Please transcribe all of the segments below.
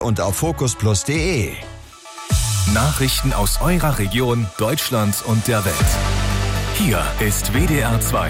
und auf focusplus.de. Nachrichten aus eurer Region, Deutschland und der Welt. Hier ist WDR 2.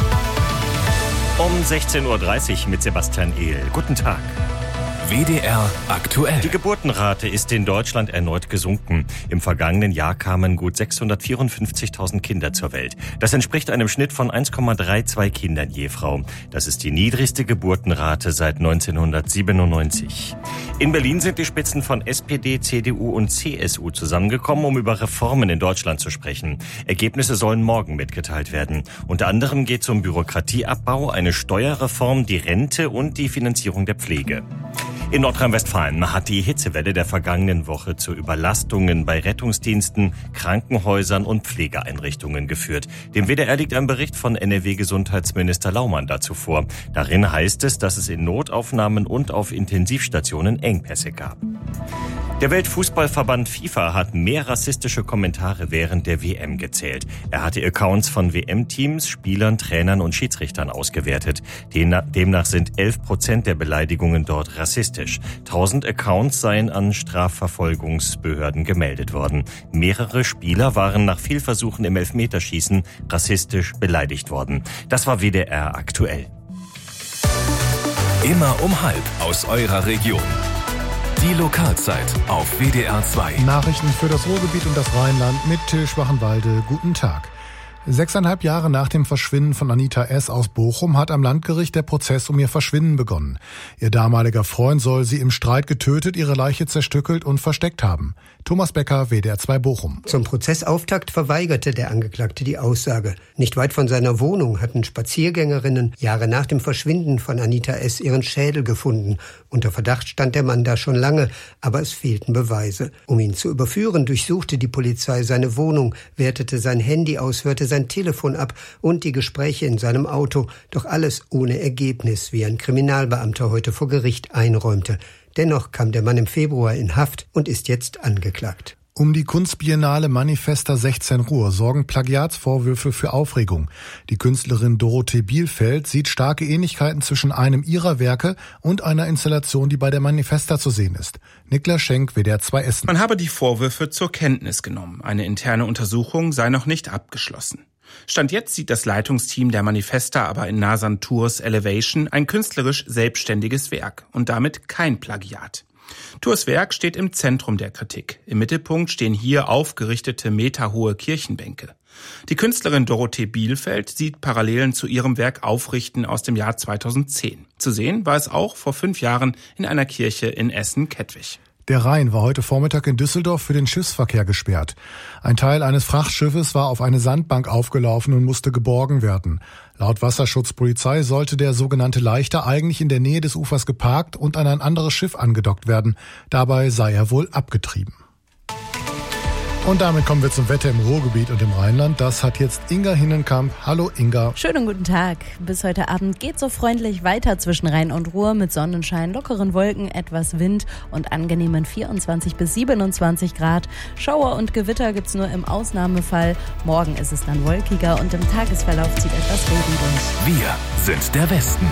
Um 16.30 Uhr mit Sebastian Ehl. Guten Tag. WDR aktuell. Die Geburtenrate ist in Deutschland erneut gesunken. Im vergangenen Jahr kamen gut 654.000 Kinder zur Welt. Das entspricht einem Schnitt von 1,32 Kindern je Frau. Das ist die niedrigste Geburtenrate seit 1997. In Berlin sind die Spitzen von SPD, CDU und CSU zusammengekommen, um über Reformen in Deutschland zu sprechen. Ergebnisse sollen morgen mitgeteilt werden. Unter anderem geht es um Bürokratieabbau, eine Steuerreform, die Rente und die Finanzierung der Pflege. In Nordrhein-Westfalen hat die Hitzewelle der vergangenen Woche zu Überlastungen bei Rettungsdiensten, Krankenhäusern und Pflegeeinrichtungen geführt. Dem WDR liegt ein Bericht von NRW-Gesundheitsminister Laumann dazu vor. Darin heißt es, dass es in Notaufnahmen und auf Intensivstationen Engpässe gab. Der Weltfußballverband FIFA hat mehr rassistische Kommentare während der WM gezählt. Er hatte Accounts von WM-Teams, Spielern, Trainern und Schiedsrichtern ausgewertet. Demnach sind 11% der Beleidigungen dort rassistisch. 1000 Accounts seien an Strafverfolgungsbehörden gemeldet worden. Mehrere Spieler waren nach Fehlversuchen im Elfmeterschießen rassistisch beleidigt worden. Das war WDR aktuell. Immer um 12:30 aus eurer Region. Die Lokalzeit auf WDR 2. Nachrichten für das Ruhrgebiet und das Rheinland mit Till Schwachenwalde. Guten Tag. 6,5 Jahre nach dem Verschwinden von Anita S. aus Bochum hat am Landgericht der Prozess um ihr Verschwinden begonnen. Ihr damaliger Freund soll sie im Streit getötet, ihre Leiche zerstückelt und versteckt haben. Thomas Becker, WDR 2 Bochum. Zum Prozessauftakt verweigerte der Angeklagte die Aussage. Nicht weit von seiner Wohnung hatten Spaziergängerinnen Jahre nach dem Verschwinden von Anita S. ihren Schädel gefunden. Unter Verdacht stand der Mann da schon lange, aber es fehlten Beweise. Um ihn zu überführen, durchsuchte die Polizei seine Wohnung, wertete sein Handy aus, hörte sein Telefon ab und die Gespräche in seinem Auto. Doch alles ohne Ergebnis, wie ein Kriminalbeamter heute vor Gericht einräumte. Dennoch kam der Mann im Februar in Haft und ist jetzt angeklagt. Um die Kunstbiennale Manifesta 16 Ruhr sorgen Plagiatsvorwürfe für Aufregung. Die Künstlerin Dorothee Bielfeld sieht starke Ähnlichkeiten zwischen einem ihrer Werke und einer Installation, die bei der Manifesta zu sehen ist. Niklas Schenk, WDR 2 Essen. Man habe die Vorwürfe zur Kenntnis genommen. Eine interne Untersuchung sei noch nicht abgeschlossen. Stand jetzt sieht das Leitungsteam der Manifesta aber in Nasan Tours Elevation ein künstlerisch selbstständiges Werk und damit kein Plagiat. Tours Werk steht im Zentrum der Kritik. Im Mittelpunkt stehen hier aufgerichtete meterhohe Kirchenbänke. Die Künstlerin Dorothee Bielfeld sieht Parallelen zu ihrem Werk Aufrichten aus dem Jahr 2010. Zu sehen war es auch vor 5 Jahren in einer Kirche in Essen-Kettwig. Der Rhein war heute Vormittag in Düsseldorf für den Schiffsverkehr gesperrt. Ein Teil eines Frachtschiffes war auf eine Sandbank aufgelaufen und musste geborgen werden. Laut Wasserschutzpolizei sollte der sogenannte Leichter eigentlich in der Nähe des Ufers geparkt und an ein anderes Schiff angedockt werden. Dabei sei er wohl abgetrieben. Und damit kommen wir zum Wetter im Ruhrgebiet und im Rheinland. Das hat jetzt Inga Hinnenkamp. Hallo Inga. Schönen guten Tag. Bis heute Abend geht so freundlich weiter zwischen Rhein und Ruhr mit Sonnenschein, lockeren Wolken, etwas Wind und angenehmen 24 bis 27 Grad. Schauer und Gewitter gibt's nur im Ausnahmefall. Morgen ist es dann wolkiger und im Tagesverlauf zieht etwas Regen durch. Wir sind der Westen.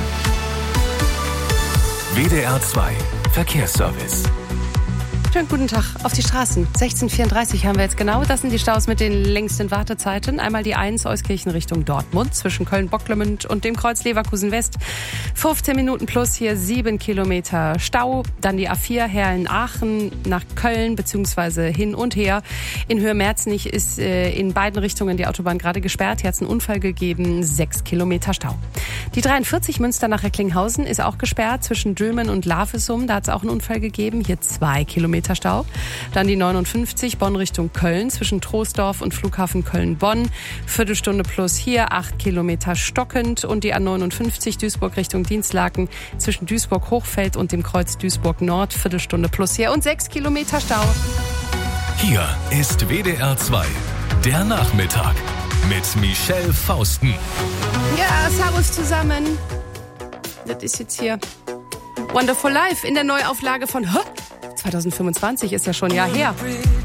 WDR 2 Verkehrsservice. Schönen guten Tag auf die Straßen. 16:34 haben wir jetzt genau. Das sind die Staus mit den längsten Wartezeiten. Einmal die 1 Euskirchen Richtung Dortmund zwischen Köln-Bocklemünd und dem Kreuz Leverkusen West. 15 Minuten plus hier 7 Kilometer Stau. Dann die A4 Herlen-Aachen nach Köln beziehungsweise hin und her. In Höhe Merznich ist in beiden Richtungen die Autobahn gerade gesperrt. Hier hat es einen Unfall gegeben. 6 Kilometer Stau. Die 43 Münster nach Recklinghausen ist auch gesperrt zwischen Dülmen und Lavesum. Da hat es auch einen Unfall gegeben. Hier 2 Kilometer Stau. Dann die 59 Bonn Richtung Köln zwischen Troisdorf und Flughafen Köln-Bonn. Viertelstunde plus hier 8 Kilometer stockend. Und die A59 Duisburg Richtung Dienstlaken zwischen Duisburg-Hochfeld und dem Kreuz Duisburg-Nord. Viertelstunde plus hier und 6 Kilometer Stau. Hier ist WDR 2, der Nachmittag mit Michelle Fausten. Ja, servus zusammen. Das ist jetzt hier Wonderful Life in der Neuauflage von 2025 ist ja schon ein Jahr her.